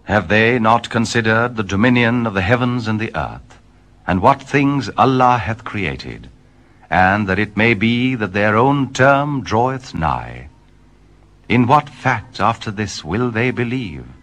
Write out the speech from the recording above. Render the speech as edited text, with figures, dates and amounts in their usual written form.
Have they not considered the dominion of the heavens and the earth, and what things Allah hath created, and that it may be that their own term draweth nigh? In what fact after this will they believe?